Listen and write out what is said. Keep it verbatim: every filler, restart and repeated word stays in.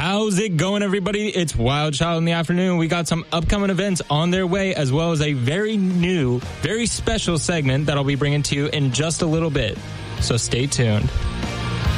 How's it going, everybody? It's Wild Child in the afternoon. We got some upcoming events on their way, as well as a very new, very special segment that I'll be bringing to you in just a little bit. So stay tuned.